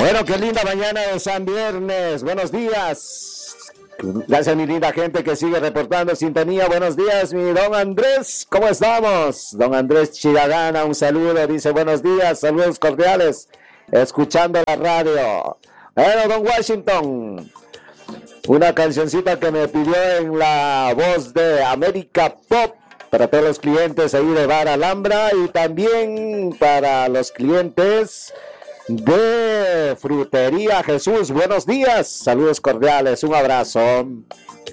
Bueno, qué linda mañana de San Viernes. Buenos días. Gracias a mi linda gente que sigue reportando sintonía. Buenos días, mi don Andrés. ¿Cómo estamos? Don Andrés Chiragana, un saludo. Dice buenos días, saludos cordiales. Escuchando la radio. Bueno, don Washington. Una cancioncita que me pidió en la voz de América Pop. Para todos los clientes ahí de Bar Alhambra y también para los clientes de Frutería Jesús. Buenos días, saludos cordiales, un abrazo.